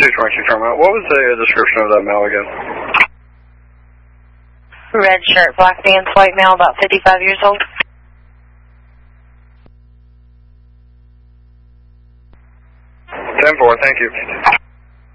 222 Terminal. What was the description of that male again? Red shirt, black pants, white male, about 55 years old. 10-4, thank you.